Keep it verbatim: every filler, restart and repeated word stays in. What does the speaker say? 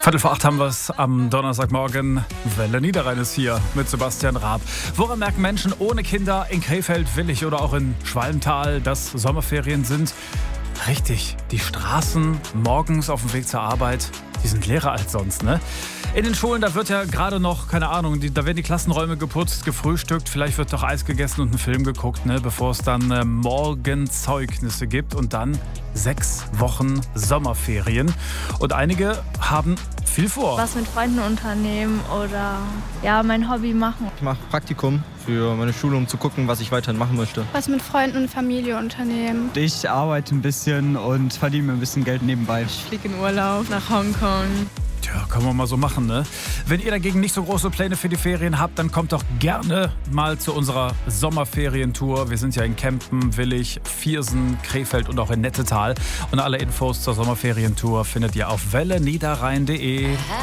Viertel vor acht haben wir es am Donnerstagmorgen. Welle Niederrhein ist hier mit Sebastian Raab. Woran merken Menschen ohne Kinder in Krefeld, Willich oder auch in Schwalmtal, dass Sommerferien sind? Richtig, die Straßen morgens auf dem Weg zur Arbeit, die sind leerer als sonst, ne? In den Schulen, da wird ja gerade noch, keine Ahnung, die, da werden die Klassenräume geputzt, gefrühstückt, vielleicht wird doch Eis gegessen und ein Film geguckt, ne? Bevor es dann äh, morgen Zeugnisse gibt und dann sechs Wochen Sommerferien. Und einige haben viel vor. Was mit Freunden unternehmen oder ja, mein Hobby machen. Ich mache Praktikum für meine Schule, um zu gucken, was ich weiterhin machen möchte. Was mit Freunden und Familie unternehmen. Ich arbeite ein bisschen und verdiene mir ein bisschen Geld nebenbei. Ich fliege in Urlaub nach Hongkong. Tja, kann man mal so machen, ne? Wenn ihr dagegen nicht so große Pläne für die Ferien habt, dann kommt doch gerne mal zu unserer Sommerferientour. Wir sind ja in Kempen, Willich, Viersen, Krefeld und auch in Nettetal. Und alle Infos zur Sommerferientour findet ihr auf welle niederrhein punkt de.